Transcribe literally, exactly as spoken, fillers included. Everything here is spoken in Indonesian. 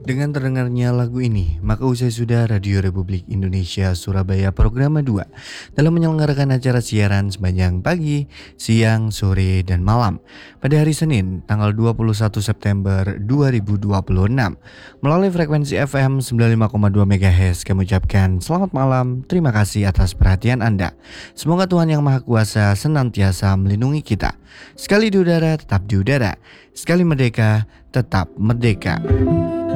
Dengan terdengarnya lagu ini, maka usai sudah Radio Republik Indonesia Surabaya Programa dua dalam menyelenggarakan acara siaran sepanjang pagi, siang, sore, dan malam pada hari Senin tanggal dua puluh satu September dua ribu dua puluh enam melalui frekuensi F M sembilan puluh lima koma dua MHz. Kami ucapkan selamat malam, terima kasih atas perhatian Anda. Semoga Tuhan Yang Maha Kuasa senantiasa melindungi kita. Sekali di udara, tetap di udara. Sekali merdeka, tetap merdeka.